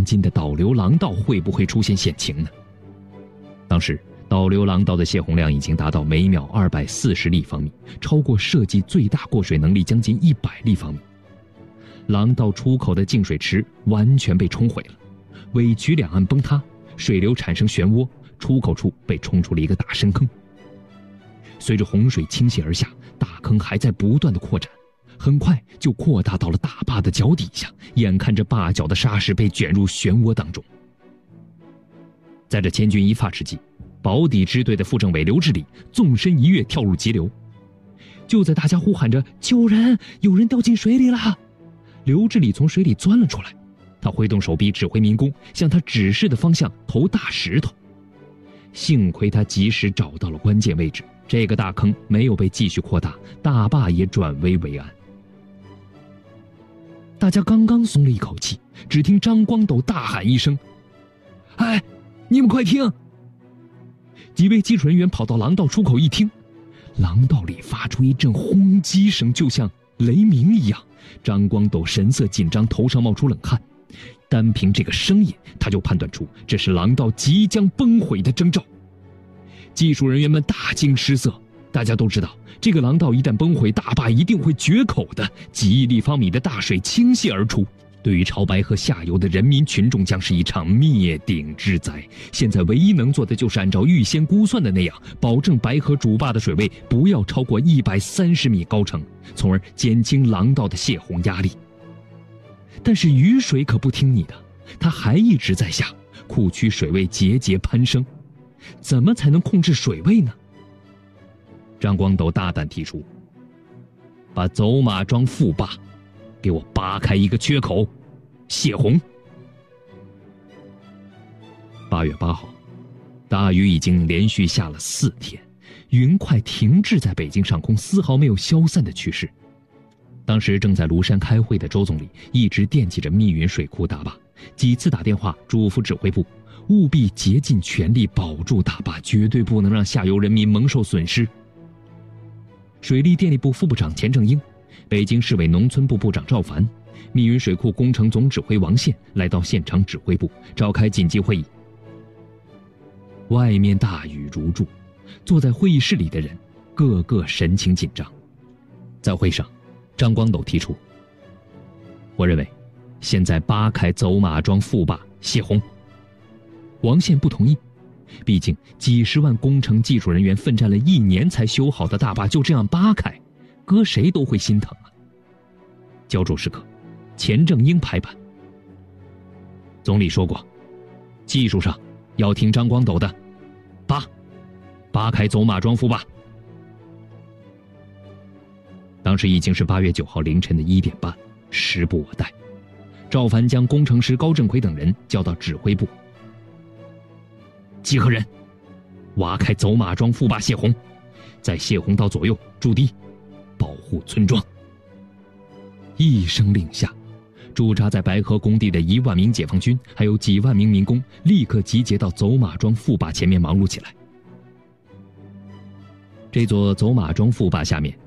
黄金的导流廊道会不会出现险情呢？当时导流廊道的泄洪量已经达到每秒240立方米，超过设计最大过水能力将近100立方米。廊道出口的净水池完全被冲毁了，尾渠两岸崩塌，水流产生漩涡，出口处被冲出了一个大深坑。随着洪水倾泻而下，大坑还在不断的扩展，很快就扩大到了大坝的脚底下，眼看着坝脚的沙石被卷入漩涡当中。在这千钧一发之际，保底支队的副政委刘志礼纵身一跃跳入急流。就在大家呼喊着救人，有人掉进水里了，刘志礼从水里钻了出来，他挥动手臂指挥民工向他指示的方向投大石头。幸亏他及时找到了关键位置，这个大坑没有被继续扩大，大坝也转危为安。大家刚刚松了一口气，只听张光斗大喊一声：“哎，你们快听！”几位技术人员跑到廊道出口一听，廊道里发出一阵轰击声，就像雷鸣一样。张光斗神色紧张，头上冒出冷汗。单凭这个声音，他就判断出这是廊道即将崩毁的征兆。技术人员们大惊失色，大家都知道，这个廊道一旦崩毁，大坝一定会决口的，几亿立方米的大水倾泻而出，对于潮白河下游的人民群众将是一场灭顶之灾。现在唯一能做的就是按照预先估算的那样，保证白河主坝的水位不要超过130米高程，从而减轻廊道的泄洪压力。但是雨水可不听你的，它还一直在下，库区水位节节攀升，怎么才能控制水位呢？张光斗大胆提出，把走马庄副坝给我扒开一个缺口，泄洪。8月8号，大雨已经连续下了4天，云块停滞在北京上空，丝毫没有消散的趋势。当时正在庐山开会的周总理一直惦记着密云水库大坝，几次打电话嘱咐指挥部，务必竭尽全力保住大坝，绝对不能让下游人民蒙受损失。水利电力部副部长钱正英，北京市委农村部部长赵凡，密云水库工程总指挥王宪来到现场指挥部召开紧急会议。外面大雨如注，坐在会议室里的人个个神情紧张。在会上，张光斗提出，我认为现在扒开走马庄副坝泄洪。王宪不同意，毕竟几十万工程技术人员奋战了1年才修好的大坝就这样扒开，搁谁都会心疼啊。胶州时刻，钱正英拍板，总理说过，技术上要听张光斗的，扒开走马庄副坝。当时已经是8月9号凌晨的1点半，时不我待。赵凡将工程师高振奎等人叫到指挥部，集合人，挖开走马庄副坝泄洪，在泄洪道左右驻堤，保护村庄。一声令下，驻扎在白河工地的1万名解放军还有几万名民工立刻集结到走马庄副坝前面忙碌起来。这座走马庄副坝下面